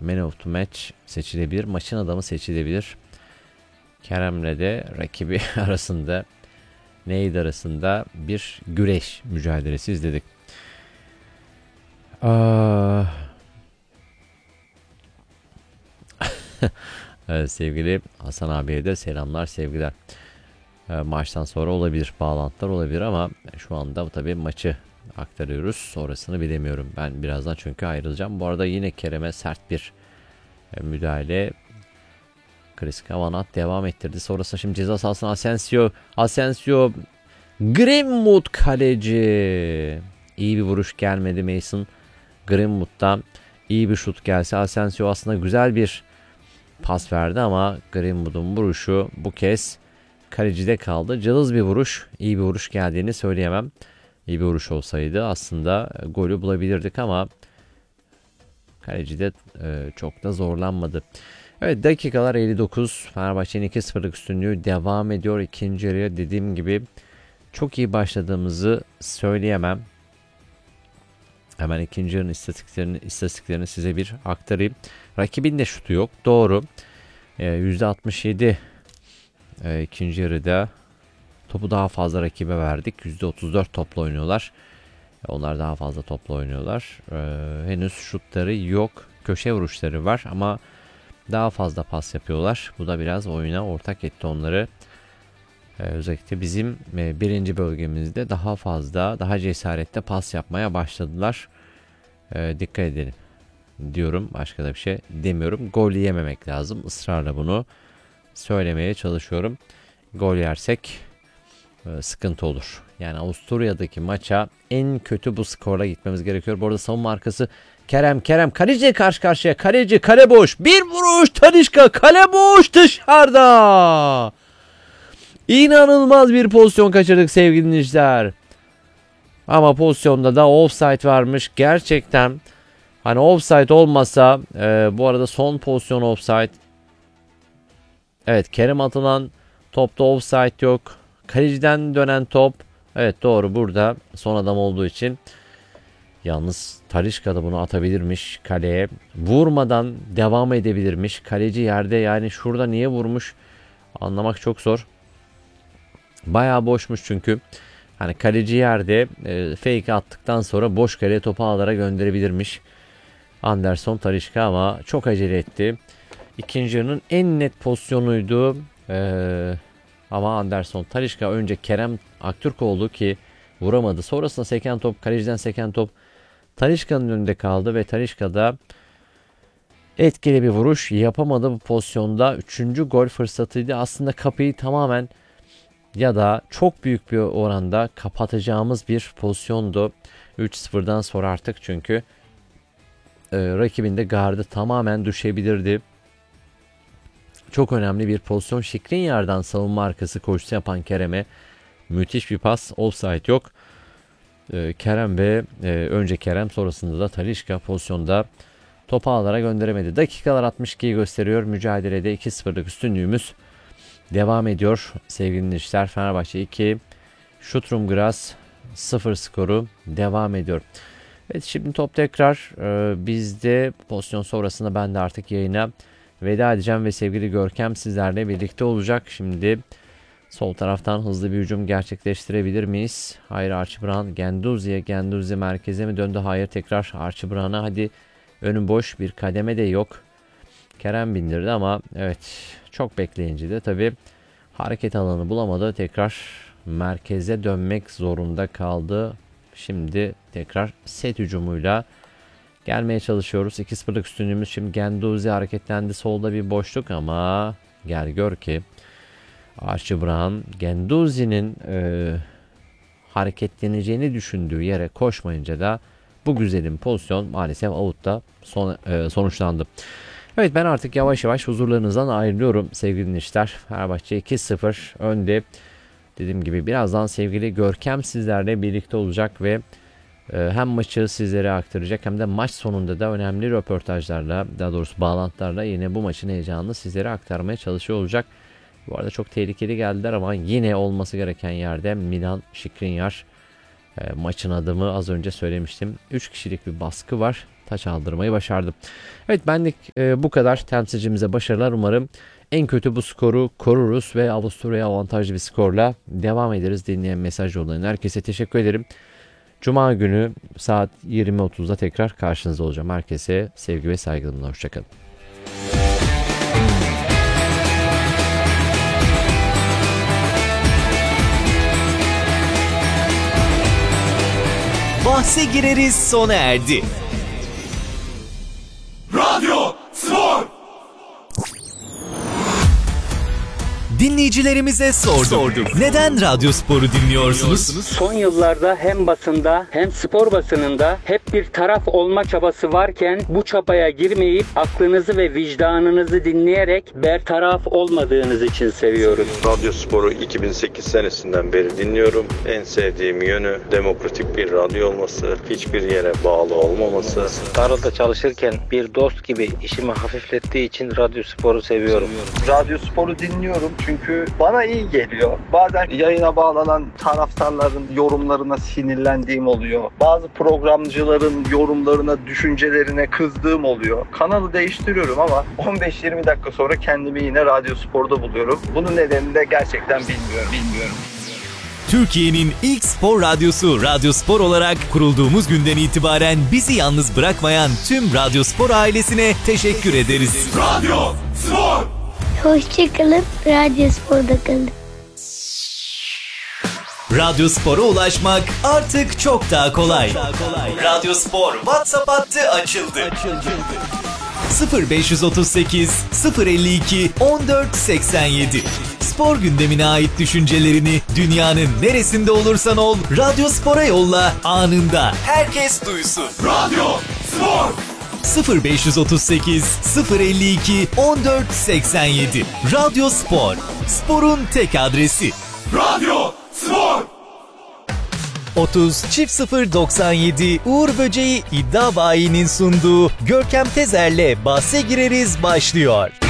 Man of the Match seçilebilir. Maçın adamı seçilebilir. Kerem'le de rakibi arasında bir güreş mücadelesi izledik. Evet, sevgili Hasan abiye de selamlar, sevgiler. Maçtan sonra olabilir, bağlantılar olabilir ama şu anda tabii maçı aktarıyoruz. Sonrasını bilemiyorum. Ben birazdan çünkü ayrılacağım. Bu arada yine Kerem'e sert bir müdahale. Chris Kavanagh devam ettirdi. Sonrasında şimdi ceza sahasına Asensio Greenwood kaleci. İyi bir vuruş gelmedi Mason Greenwood'dan. İyi bir şut gelse Asensio aslında güzel bir pas verdi ama Greenwood'un vuruşu bu kez kalecide kaldı. Cılız bir vuruş. İyi bir vuruş geldiğini söyleyemem. İyi bir vuruş olsaydı aslında golü bulabilirdik ama kalecide çok da zorlanmadı. Evet, dakikalar 59. Fenerbahçe'nin 2-0'lık üstünlüğü devam ediyor. İkinci yarıya dediğim gibi çok iyi başladığımızı söyleyemem. Hemen ikinci yarının istatistiklerini size bir aktarayım. Rakibin de şutu yok. Doğru. %67 ikinci yarıda topu daha fazla rakibe verdik. %34 topla oynuyorlar. Onlar daha fazla topla oynuyorlar. Henüz şutları yok. Köşe vuruşları var ama daha fazla pas yapıyorlar. Bu da biraz oyuna ortak etti onları. Özellikle bizim birinci bölgemizde daha fazla, daha cesaretle pas yapmaya başladılar. Dikkat edelim diyorum. Başka da bir şey demiyorum. Gol yememek lazım. Israrla bunu söylemeye çalışıyorum. Gol yersek sıkıntı olur. Yani Avusturya'daki maça en kötü bu skorla gitmemiz gerekiyor. Bu arada savunma arkası Kerem kaleciye karşı karşıya. Kaleci, kale boş. Bir vuruş Talisca, kale boş dışarıda. İnanılmaz bir pozisyon kaçırdık sevgili dinleyiciler. Ama pozisyonda da offside varmış. Gerçekten hani offside olmasa bu arada son pozisyon offside. Evet, Kerem atılan topta offside yok. Kaleciden dönen top. Evet, doğru, burada son adam olduğu için. Yalnız Talisca da bunu atabilirmiş kaleye. Vurmadan devam edebilirmiş. Kaleci yerde, yani şurada niye vurmuş anlamak çok zor. Bayağı boşmuş çünkü. Hani kaleci yerde fake attıktan sonra boş kaleye topu ağlara gönderebilirmiş Anderson Talisca ama çok acele etti. İkinci yarının en net pozisyonuydu. Ama Anderson Talisca önce Kerem Aktürkoğlu ki vuramadı. Sonrasında seken top, kaleciden seken top Talisca'nın önünde kaldı ve Talisca da etkili bir vuruş yapamadı bu pozisyonda. Üçüncü gol fırsatıydı. Aslında kapıyı tamamen ya da çok büyük bir oranda kapatacağımız bir pozisyondu. 3-0'dan sonra artık çünkü rakibin de gardı tamamen düşebilirdi. Çok önemli bir pozisyon. Skriniar'dan savunma arkası koşusu yapan Kerem'e müthiş bir pas. Offside yok. Kerem ve önce Kerem, sonrasında da Talisca pozisyonda topu ağlara gönderemedi. Dakikalar 62'yi gösteriyor. Mücadelede 2-0'lık üstünlüğümüz devam ediyor. Sevgili dinleyiciler, Fenerbahçe 2, Sturm Graz 0 skoru devam ediyor. Evet, şimdi top tekrar bizde. Pozisyon sonrasında ben de artık yayına veda edeceğim ve sevgili Görkem sizlerle birlikte olacak. Şimdi sol taraftan hızlı bir hücum gerçekleştirebilir miyiz? Hayır, Archie Brown Genduzi'ye merkeze mi döndü? Hayır, tekrar Archie Brown'a. Hadi, önü boş, bir kademe de yok. Kerem bindirdi ama evet, çok bekleyince de tabii hareket alanı bulamadı. Tekrar merkeze dönmek zorunda kaldı. Şimdi tekrar set hücumuyla gelmeye çalışıyoruz. 2-0'lık üstünlüğümüz. Şimdi Genduzi hareketlendi. Solda bir boşluk ama gel gör ki Archie Brown Genduzi'nin hareketleneceğini düşündüğü yere koşmayınca da bu güzelim pozisyon maalesef out'ta sonuçlandı. Evet, ben artık yavaş yavaş huzurlarınızdan ayrılıyorum sevgili dinleyiciler. Fenerbahçe 2-0 önde. Dediğim gibi birazdan sevgili Görkem sizlerle birlikte olacak ve hem maçı sizlere aktaracak hem de maç sonunda da önemli röportajlarla, daha doğrusu bağlantılarla yine bu maçın heyecanını sizlere aktarmaya çalışıyor olacak. Bu arada çok tehlikeli geldiler ama yine olması gereken yerde Milan Skriniar. Maçın adımı az önce söylemiştim. 3 kişilik bir baskı var. taç aldırmayı başardı. Evet, benlik bu kadar. Temsilcimize başarılar. Umarım en kötü bu skoru koruruz ve Avusturya'ya avantajlı bir skorla devam ederiz. Dinleyen mesaj yollayan herkese teşekkür ederim. Cuma günü saat 20.30'da tekrar karşınızda olacağım. Herkese sevgi ve saygılarımla hoşçakalın. Bahse gireriz sona erdi. Radyo Spor. Dinleyicilerimize sorduk. Neden Radyo Spor'u dinliyorsunuz? Son yıllarda hem basında hem spor basınında hep bir taraf olma çabası varken bu çabaya girmeyip aklınızı ve vicdanınızı dinleyerek bertaraf olmadığınız için seviyoruz. Radyo Spor'u 2008 senesinden beri dinliyorum. En sevdiğim yönü demokratik bir radyo olması, hiçbir yere bağlı olmaması. Tarlada çalışırken bir dost gibi işimi hafiflettiği için Radyo Spor'u seviyorum. Radyo Spor'u dinliyorum çünkü bana iyi geliyor. Bazen yayına bağlanan taraftarların yorumlarına sinirlendiğim oluyor. Bazı programcıların yorumlarına, düşüncelerine kızdığım oluyor. Kanalı değiştiriyorum ama 15-20 dakika sonra kendimi yine Radyo Spor'da buluyorum. Bunun nedenini de gerçekten bilmiyorum. Türkiye'nin ilk spor radyosu Radyo Spor olarak kurulduğumuz günden itibaren bizi yalnız bırakmayan tüm Radyo Spor ailesine teşekkür ederiz. Radyo Spor. Hoşçakalın, Radyo Spor'da kalın. Radyo Spor'a ulaşmak artık çok daha kolay. Radyo Spor WhatsApp hattı açıldı. 0538 052 1487. Spor gündemine ait düşüncelerini dünyanın neresinde olursan ol Radyo Spor'a yolla, anında herkes duysun. Radyo Spor. 0538 052 1487. Radyo Spor. Sporun tek adresi. Radyo Spor. 30 çift 097 Uğur Böceği İddia Bayi'nin sunduğu Görkem Tezer'le bahse gireriz başlıyor.